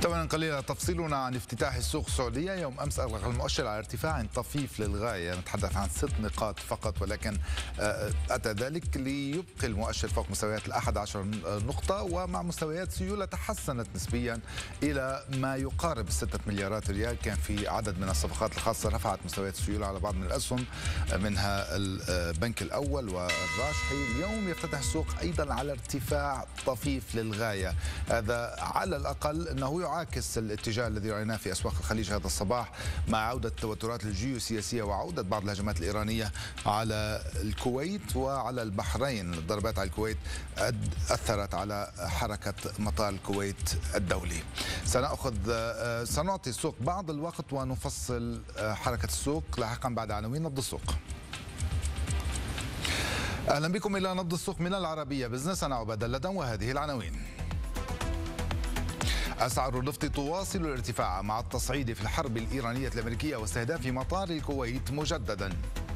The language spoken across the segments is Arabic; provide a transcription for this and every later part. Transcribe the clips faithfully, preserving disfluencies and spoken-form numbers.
ثمنا قليلا تفصيلنا عن افتتاح السوق السعودية يوم أمس أغلق المؤشر على ارتفاع طفيف للغاية، نتحدث عن ست نقاط فقط، ولكن أتى ذلك ليبقي المؤشر فوق مستويات الأحد عشر نقطة، ومع مستويات سيولة تحسنت نسبيا إلى ما يقارب ستة مليارات ريال. كان في عدد من الصفقات الخاصة رفعت مستويات السيولة على بعض من الأسهم، منها البنك الأول والراجحي. اليوم يفتتح السوق أيضا على ارتفاع طفيف للغاية، هذا على الأقل أنه يعاكس الاتجاه الذي رأيناه في أسواق الخليج هذا الصباح مع عودة التوترات الجيوسياسية وعودة بعض الهجمات الإيرانية على الكويت وعلى البحرين. الضربات على الكويت أثرت على حركة مطار الكويت الدولي. سنأخذ سنعطي السوق بعض الوقت ونفصل حركة السوق لاحقا بعد عناوين نبض السوق. أهلا بكم إلى نبض السوق من العربية بزنس. أنا عباد اللدن وهذه العناوين. أسعار النفط تواصل الارتفاع مع التصعيد في الحرب الإيرانية الأمريكية واستهداف مطار الكويت مجددا.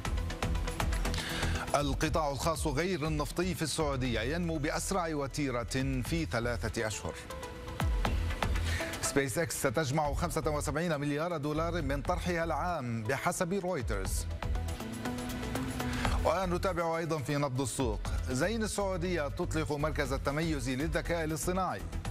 القطاع الخاص غير النفطي في السعودية ينمو بأسرع وتيرة في ثلاثة أشهر. سبيس إكس ستجمع خمسة وسبعين مليار دولار من طرحها العام بحسب رويترز. ونتابع أيضا في نبض السوق، زين السعودية تطلق مركز التميز للذكاء الاصطناعي.